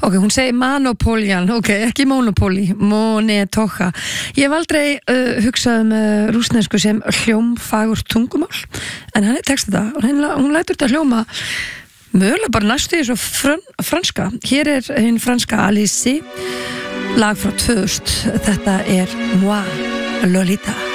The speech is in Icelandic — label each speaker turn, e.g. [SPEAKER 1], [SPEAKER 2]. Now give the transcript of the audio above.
[SPEAKER 1] Ok, hún segir Manopoljan, ok, ekki Monopoly, Monetocha. Ég hef aldrei hugsað rússnesku sem hljómfagur tungumál, en hann tekst þetta og hún lætur þetta hljóma mögulega bara næstu í svo franska. Hér hinn franska Alice, lag frá 2000, þetta Moi, Lolita.